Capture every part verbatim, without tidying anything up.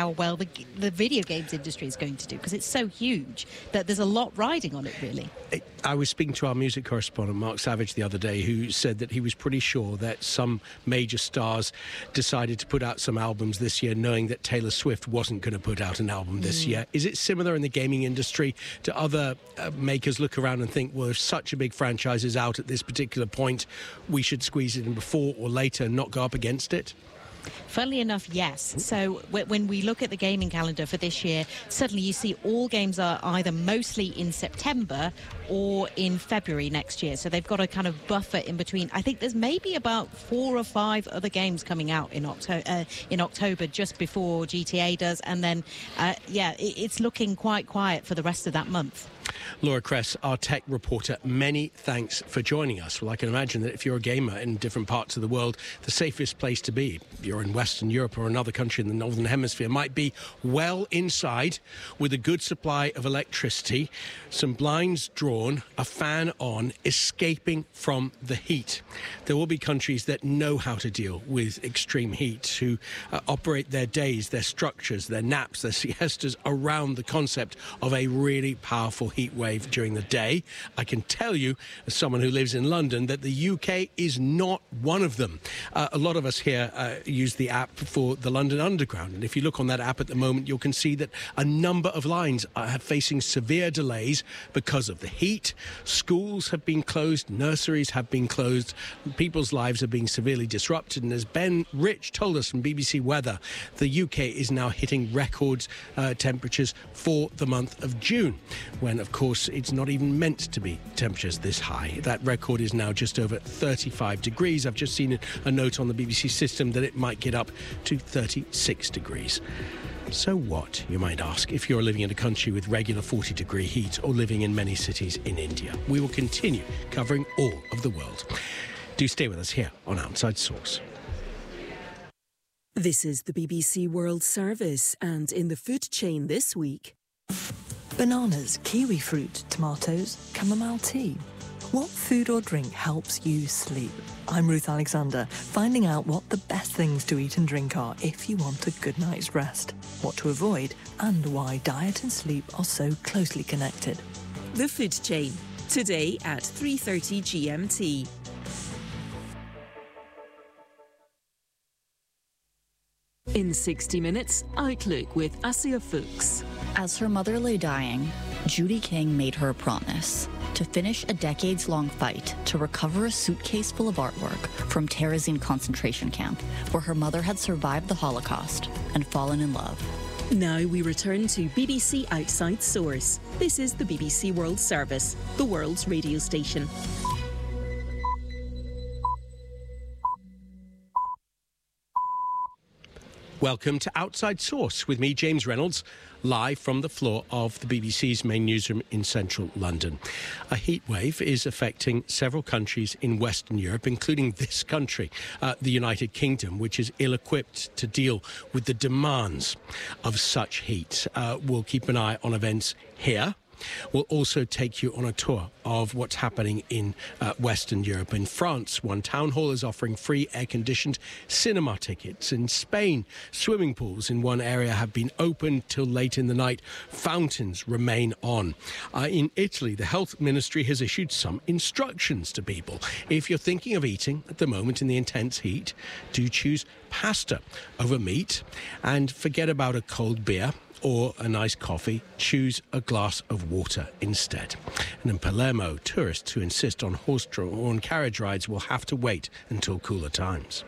how well the, the video games industry is going to do, because it's so huge that there's a lot riding on it, really. I was speaking to our music correspondent, Mark Savage, the other day, who said that he was pretty sure that some major stars decided to put out some albums this year knowing that Taylor Swift wasn't going to put out an album this mm. year. Is it similar in the gaming industry? Do other uh, makers look around and think, well, if such a big franchise is out at this particular point, we should squeeze it in before or later and not go up against it? Funnily enough, yes. So when we look at the gaming calendar for this year, suddenly you see all games are either mostly in September or in February next year. So they've got a kind of buffer in between. I think there's maybe about four or five other games coming out in October, uh, in October just before G T A does. And then, uh, yeah, it's looking quite quiet for the rest of that month. Laura Kress, our tech reporter, many thanks for joining us. Well, I can imagine that if you're a gamer in different parts of the world, the safest place to be, if you're in Western Europe or another country in the Northern Hemisphere, might be well inside with a good supply of electricity, some blinds drawn, a fan on, escaping from the heat. There will be countries that know how to deal with extreme heat, who uh, operate their days, their structures, their naps, their siestas around the concept of a really powerful heat wave during the day. I can tell you, as someone who lives in London, that the U K is not one of them. Uh, a lot of us here uh, use the app for the London Underground, and if you look on that app at the moment, you can see that a number of lines are facing severe delays because of the heat. Schools have been closed, nurseries have been closed, people's lives are being severely disrupted, and as Ben Rich told us from B B C Weather, the U K is now hitting record uh, temperatures for the month of June, when of course it's not even meant to be temperatures this high. That record is now just over thirty-five degrees. I've just seen a note on the B B C system that it might get up to thirty-six degrees. So what, you might ask, if you're living in a country with regular forty degree heat or living in many cities in India? We will continue covering all of the world. Do stay with us here on Outside Source. This is the B B C World Service, and in the food chain this week: bananas, kiwi fruit, tomatoes, chamomile tea. What food or drink helps you sleep? I'm Ruth Alexander, finding out what the best things to eat and drink are if you want a good night's rest, what to avoid, and why diet and sleep are so closely connected. The Food Chain, today at three thirty G M T. In sixty minutes, Outlook with Asia Fuchs. As her mother lay dying, Judy King made her a promise to finish a decades-long fight to recover a suitcase full of artwork from Terezin concentration camp, where her mother had survived the Holocaust and fallen in love. Now we return to B B C Outside Source. This is the B B C World Service, the world's radio station. Welcome to Outside Source with me, James Reynolds, live from the floor of the B B C's main newsroom in central London. A heat wave is affecting several countries in Western Europe, including this country, uh, the United Kingdom, which is ill-equipped to deal with the demands of such heat. Uh, we'll keep an eye on events here. We'll also take you on a tour of what's happening in uh, Western Europe. In France, one town hall is offering free air-conditioned cinema tickets. In Spain, swimming pools in one area have been opened till late in the night. Fountains remain on. Uh, in Italy, the health ministry has issued some instructions to people. If you're thinking of eating at the moment in the intense heat, do choose pasta over meat and forget about a cold beer or a nice coffee. Choose a glass of water instead. And in Palermo, tourists who insist on horse-drawn carriage rides will have to wait until cooler times.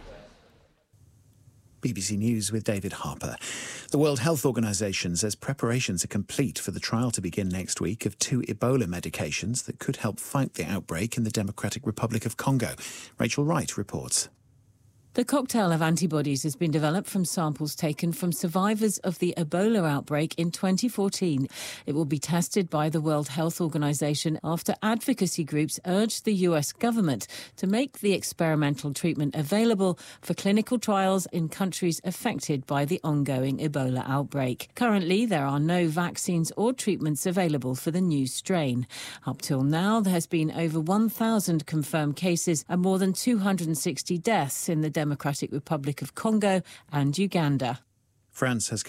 B B C News with David Harper. The World Health Organization says preparations are complete for the trial to begin next week of two Ebola medications that could help fight the outbreak in the Democratic Republic of Congo. Rachel Wright reports. The cocktail of antibodies has been developed from samples taken from survivors of the Ebola outbreak in twenty fourteen. It will be tested by the World Health Organization after advocacy groups urged the U S government to make the experimental treatment available for clinical trials in countries affected by the ongoing Ebola outbreak. Currently, there are no vaccines or treatments available for the new strain. Up till now, there has been over one thousand confirmed cases and more than two hundred sixty deaths in the Democratic Republic of Congo and Uganda. France has